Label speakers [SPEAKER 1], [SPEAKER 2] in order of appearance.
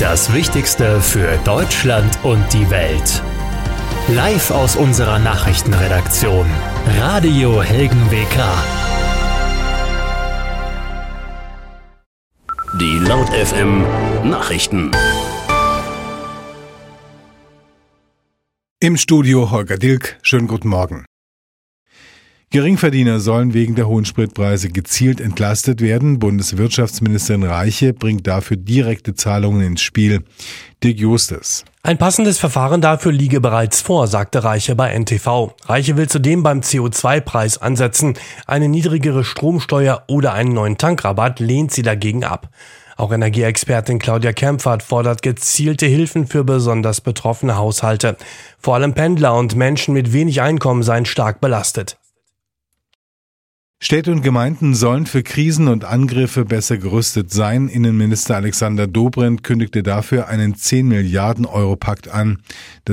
[SPEAKER 1] Das Wichtigste für Deutschland und die Welt. Live aus unserer Nachrichtenredaktion. Radio Helgen-WK.
[SPEAKER 2] Die Laut FM Nachrichten.
[SPEAKER 3] Im Studio Holger Dilk. Schönen guten Morgen. Geringverdiener sollen wegen der hohen Spritpreise gezielt entlastet werden. Bundeswirtschaftsministerin Reiche bringt dafür direkte Zahlungen ins Spiel. Dirk Justus.
[SPEAKER 4] Ein passendes Verfahren dafür liege bereits vor, sagte Reiche bei NTV. Reiche will zudem beim CO2-Preis ansetzen. Eine niedrigere Stromsteuer oder einen neuen Tankrabatt lehnt sie dagegen ab. Auch Energieexpertin Claudia Kempfert fordert gezielte Hilfen für besonders betroffene Haushalte. Vor allem Pendler und Menschen mit wenig Einkommen seien stark belastet.
[SPEAKER 3] Städte und Gemeinden sollen für Krisen und Angriffe besser gerüstet sein. Innenminister Alexander Dobrindt kündigte dafür einen 10 Milliarden Euro Pakt an.